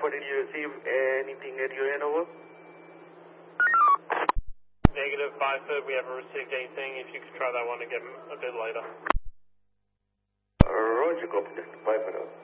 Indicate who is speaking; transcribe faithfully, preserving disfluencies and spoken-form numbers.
Speaker 1: Alpha, did you receive anything at your end, over?
Speaker 2: Negative, five foot, we haven't received anything. If you could try that one again a bit later.
Speaker 1: Roger, copy that. five foot.